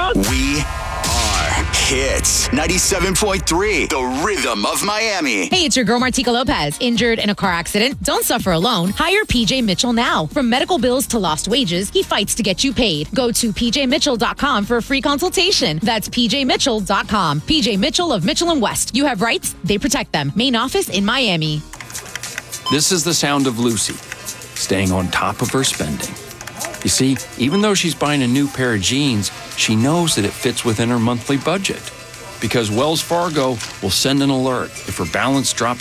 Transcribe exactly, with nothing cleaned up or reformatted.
out. We are Hits ninety-seven point three, the rhythm of Miami. Hey, it's your girl Martika Lopez. Injured in a car accident? Don't suffer alone. Hire P J Mitchell now. From medical bills to lost wages, he fights to get you paid. Go to p j mitchell dot com for a free consultation. That's p j mitchell dot com. P J Mitchell of Mitchell and West. You have rights, they protect them. Main office in Miami. This is the sound of Lucy, staying on top of her spending. You see, even though she's buying a new pair of jeans, she knows that it fits within her monthly budget. Because Wells Fargo will send an alert if her balance drops